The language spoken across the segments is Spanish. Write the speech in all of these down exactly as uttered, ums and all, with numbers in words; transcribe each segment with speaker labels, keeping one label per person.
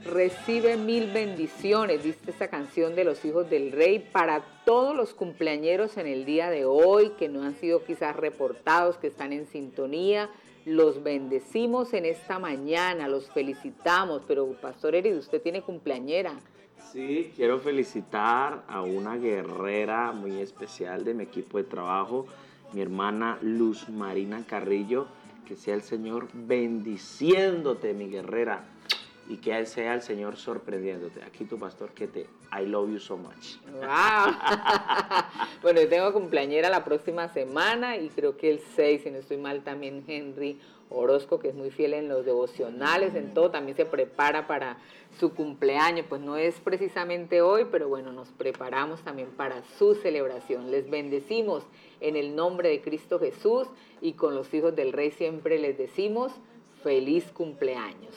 Speaker 1: Recibe mil bendiciones, viste esta canción de los hijos del rey para todos los cumpleañeros en el día de hoy, que no han sido quizás reportados, que están en sintonía. Los bendecimos en esta mañana, los felicitamos, pero Pastor Erid, usted tiene cumpleañera.
Speaker 2: Sí, quiero felicitar a una guerrera muy especial de mi equipo de trabajo, mi hermana Luz Marina Carrillo. Que sea el Señor bendiciéndote, mi guerrera, y que sea el Señor sorprendiéndote. Aquí tu pastor que te I love you so much.
Speaker 1: Wow. Bueno, yo tengo cumpleañera la próxima semana y creo que el seis, si no estoy mal, también Henry Orozco, que es muy fiel en los devocionales, en todo, también se prepara para su cumpleaños. Pues no es precisamente hoy, pero bueno, nos preparamos también para su celebración. Les bendecimos en el nombre de Cristo Jesús y con los hijos del Rey siempre les decimos feliz cumpleaños.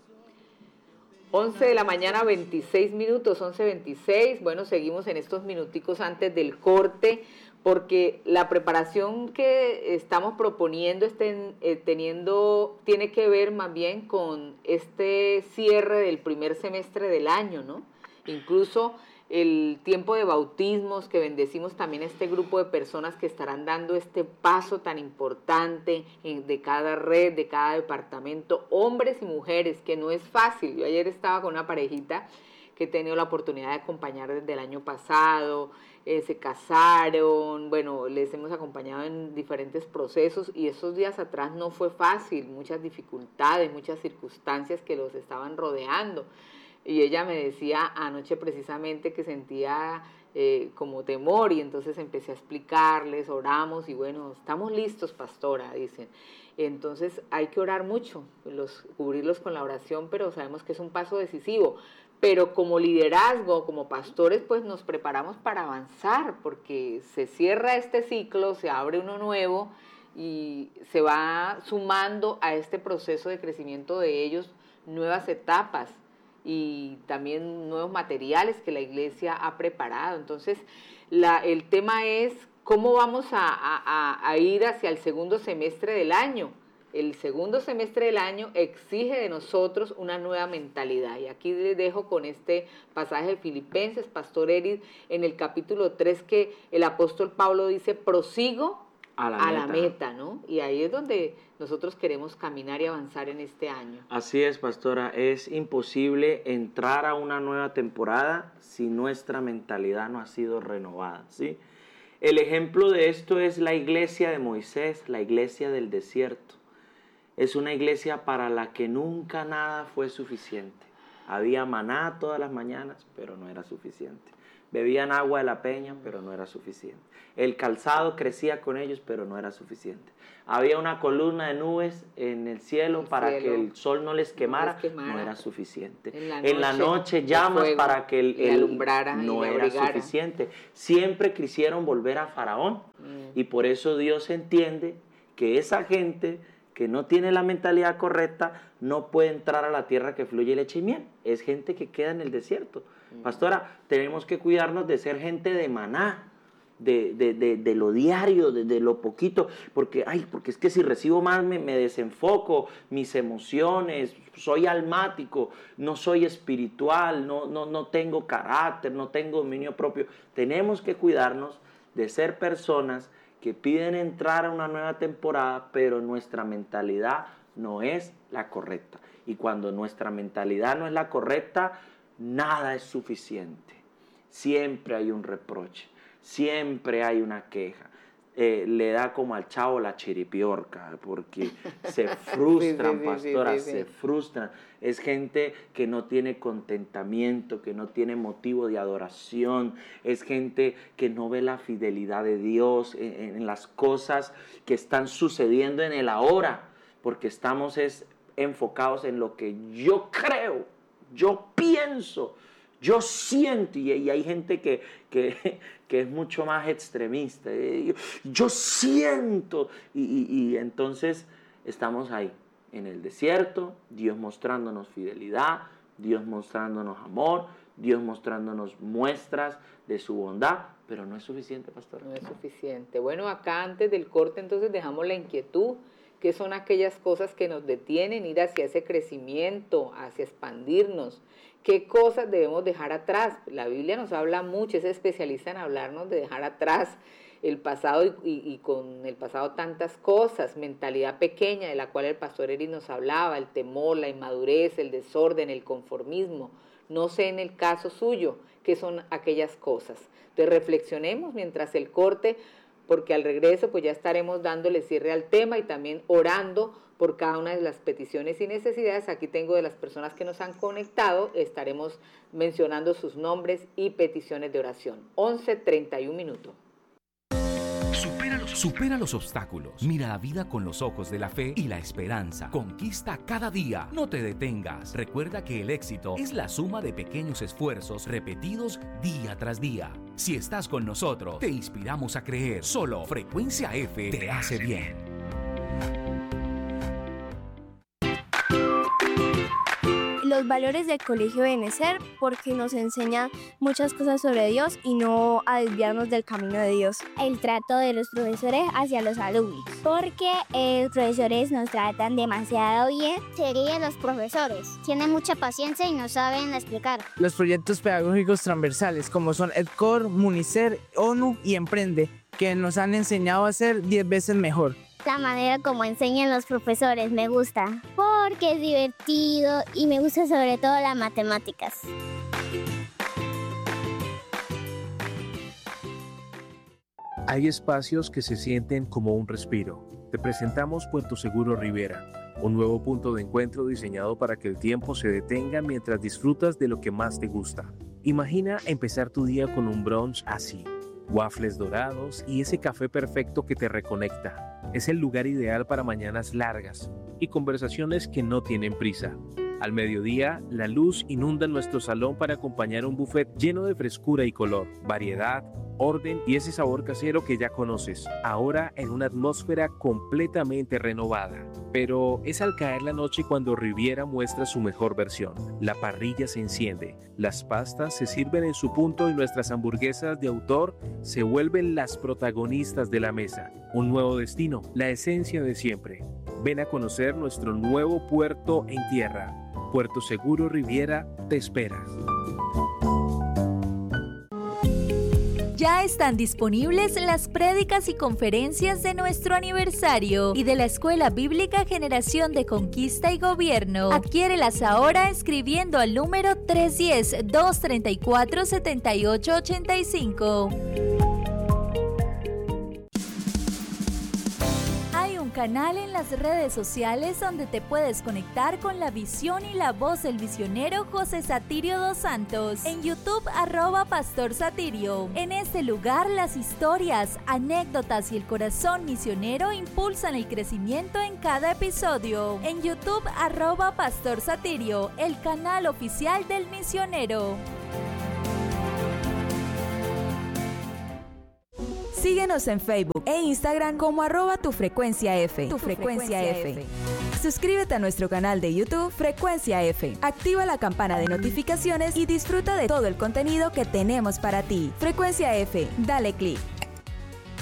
Speaker 1: once de la mañana, veintiséis minutos, once veintiséis. Bueno, seguimos en estos minuticos antes del corte, porque la preparación que estamos proponiendo estén, eh, teniendo, tiene que ver más bien con este cierre del primer semestre del año, ¿no? Incluso el tiempo de bautismos, que bendecimos también a este grupo de personas que estarán dando este paso tan importante en, de cada red, de cada departamento, hombres y mujeres, que no es fácil. Yo ayer estaba con una parejita que he tenido la oportunidad de acompañar desde el año pasado, eh, se casaron, bueno, les hemos acompañado en diferentes procesos y esos días atrás no fue fácil, muchas dificultades, muchas circunstancias que los estaban rodeando. Y ella me decía anoche precisamente que sentía eh, como temor y entonces empecé a explicarles, oramos y bueno, estamos listos, pastora, dicen. Entonces hay que orar mucho, los, cubrirlos con la oración, pero sabemos que es un paso decisivo. Pero como liderazgo, como pastores, pues nos preparamos para avanzar porque se cierra este ciclo, se abre uno nuevo y se va sumando a este proceso de crecimiento de ellos nuevas etapas y también nuevos materiales que la iglesia ha preparado. Entonces, la, el tema es cómo vamos a, a, a ir hacia el segundo semestre del año. El segundo semestre del año exige de nosotros una nueva mentalidad. Y aquí les dejo con este pasaje de Filipenses, Pastor Erid, en el capítulo tres, que el apóstol Pablo dice, prosigo a la, a meta. la meta, ¿no? Y ahí es donde nosotros queremos caminar y avanzar en este año.
Speaker 2: Así es, pastora, es imposible entrar a una nueva temporada si nuestra mentalidad no ha sido renovada, ¿sí? El ejemplo de esto es la iglesia de Moisés, la iglesia del desierto. Es una iglesia para la que nunca nada fue suficiente. Había maná todas las mañanas, pero no era suficiente. Bebían agua de la peña, pero no era suficiente. El calzado crecía con ellos, pero no era suficiente. Había una columna de nubes en el cielo el para cielo. que el sol no les quemara, no, les quemara. no era suficiente. En la noche, en la noche llamas para que el, el
Speaker 1: alumbrara
Speaker 2: no
Speaker 1: y
Speaker 2: era
Speaker 1: abrigara.
Speaker 2: suficiente. Siempre quisieron volver a Faraón. Mm. Y por eso Dios entiende que esa gente que no tiene la mentalidad correcta no puede entrar a la tierra que fluye leche y miel. Es gente que queda en el desierto. Pastora, tenemos que cuidarnos de ser gente de maná, de, de, de, de lo diario, de, de lo poquito, porque, ay, porque es que si recibo más me, me desenfoco, mis emociones, soy almático, no soy espiritual, no, no, no tengo carácter, no tengo dominio propio. Tenemos que cuidarnos de ser personas que piden entrar a una nueva temporada, pero nuestra mentalidad no es la correcta. Y cuando nuestra mentalidad no es la correcta, nada es suficiente. Siempre hay un reproche, siempre hay una queja. Eh, le da como al chavo la chiripiorca, porque se frustran, sí, sí, pastora, sí, sí, sí. se frustran. Es gente que no tiene contentamiento, que no tiene motivo de adoración. Es gente que no ve la fidelidad de Dios en, en las cosas que están sucediendo en el ahora, porque estamos es, enfocados en lo que yo creo, yo pienso, yo siento, y, y hay gente que, que, que es mucho más extremista. Yo, yo siento, y, y, y entonces estamos ahí, en el desierto, Dios mostrándonos fidelidad, Dios mostrándonos amor, Dios mostrándonos muestras de su bondad, pero no es suficiente, pastor.
Speaker 1: No es suficiente. Bueno, acá antes del corte entonces dejamos la inquietud. ¿Qué son aquellas cosas que nos detienen ir hacia ese crecimiento, hacia expandirnos? ¿Qué cosas debemos dejar atrás? La Biblia nos habla mucho, es especialista en hablarnos de dejar atrás el pasado y, y, y con el pasado tantas cosas, mentalidad pequeña de la cual el pastor Eric nos hablaba, el temor, la inmadurez, el desorden, el conformismo. No sé en el caso suyo qué son aquellas cosas. Entonces reflexionemos mientras el corte, porque al regreso pues ya estaremos dándole cierre al tema y también orando por cada una de las peticiones y necesidades. Aquí tengo de las personas que nos han conectado, estaremos mencionando sus nombres y peticiones de oración. once treinta y un minutos.
Speaker 3: Supera los, supera los obstáculos. Mira la vida con los ojos de la fe y la esperanza. Conquista cada día. No te detengas. Recuerda que el éxito es la suma de pequeños esfuerzos repetidos día tras día. Si estás con nosotros, te inspiramos a creer. Solo Frecuencia F te hace bien.
Speaker 4: Los valores del Colegio Benecer, porque nos enseña muchas cosas sobre Dios y no a desviarnos del camino de Dios.
Speaker 5: El trato de los profesores hacia los alumnos, porque eh, los profesores nos tratan demasiado bien. Serían los profesores, tienen mucha paciencia y nos saben explicar.
Speaker 6: Los proyectos pedagógicos transversales, como son EdCor, Municer, ONU y Emprende, que nos han enseñado a ser diez veces mejor.
Speaker 5: La manera como enseñan los profesores me gusta, porque es divertido y me gusta sobre todo las matemáticas.
Speaker 7: Hay espacios que se sienten como un respiro. Te presentamos Puerto Seguro Rivera, un nuevo punto de encuentro diseñado para que el tiempo se detenga mientras disfrutas de lo que más te gusta. Imagina empezar tu día con un brunch así. Waffles dorados y ese café perfecto que te reconecta. Es el lugar ideal para mañanas largas y conversaciones que no tienen prisa. Al mediodía, la luz inunda nuestro salón para acompañar un buffet lleno de frescura y color, variedad, orden y ese sabor casero que ya conoces, ahora en una atmósfera completamente renovada. Pero es al caer la noche cuando Riviera muestra su mejor versión. La parrilla se enciende, las pastas se sirven en su punto y nuestras hamburguesas de autor se vuelven las protagonistas de la mesa. Un nuevo destino, la esencia de siempre. Ven a conocer nuestro nuevo puerto en tierra. Puerto Seguro Riviera te espera.
Speaker 8: Ya están disponibles las prédicas y conferencias de nuestro aniversario y de la Escuela Bíblica Generación de Conquista y Gobierno. Adquiérelas ahora escribiendo al número tres uno cero, dos tres cuatro, siete ocho ocho cinco. Canal en las redes sociales donde te puedes conectar con la visión y la voz del misionero José Satirio dos Santos. En YouTube, arroba Pastor Satirio. En este lugar, las historias, anécdotas y el corazón misionero impulsan el crecimiento en cada episodio. En YouTube, arroba Pastor Satirio, el canal oficial del misionero. Síguenos en Facebook e Instagram como arroba tu frecuencia F. Tu frecuencia F. Suscríbete a nuestro canal de YouTube Frecuencia F. Activa la campana de notificaciones y disfruta de todo el contenido que tenemos para ti. Frecuencia F. Dale clic.